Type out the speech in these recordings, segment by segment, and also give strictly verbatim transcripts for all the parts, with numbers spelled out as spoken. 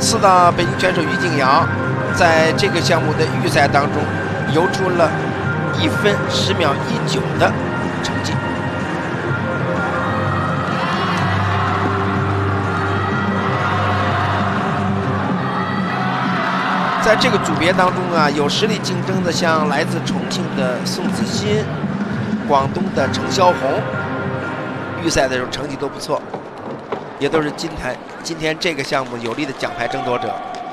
四道北京选手于静瑶，在这个项目的预赛当中游出了一分十秒一九的成绩。在这个组别当中啊，有实力竞争的，像来自重庆的宋子欣、广东的程潇红，预赛的时候成绩都不错，也都是今天今天这个项目有力的奖牌争夺者。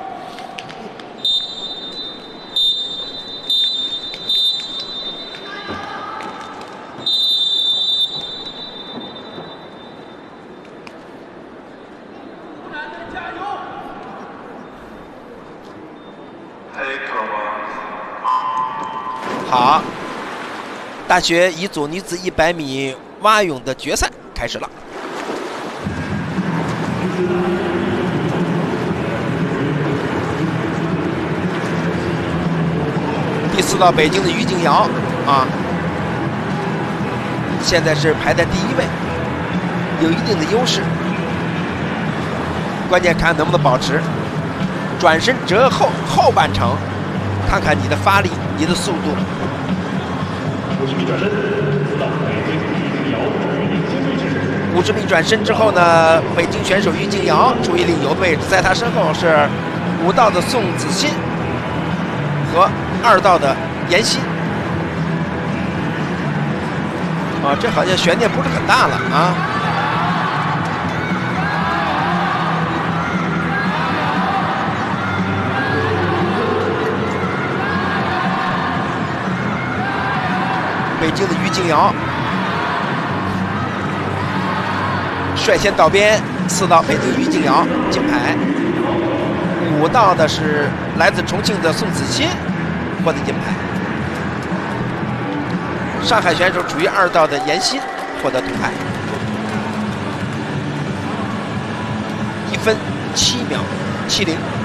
好，大学乙组女子一百米蛙泳的决赛开始了。第四道北京的于静瑶啊，现在是排在第一位，有一定的优势，关键看能不能保持。转身折后后半程，看看你的发力，你的速度。五十米转身，五十米转身之后呢，北京选手于静瑶处于领游的位置，在他身后是五道的宋子欣和二道的闫欣。啊，这好像悬念不是很大了啊。北京的于静瑶率先到边，四道北京于静瑶金牌，五道的是来自重庆的宋子欣获得银牌，上海选手处于二道的闫欣获得铜牌，一分七秒七零。